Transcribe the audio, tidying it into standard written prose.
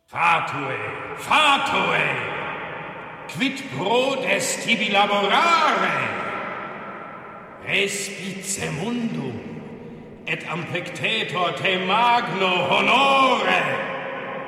Fatue, quid prodest tibi laborare? Respice mundum, et amplectetur te magno honore.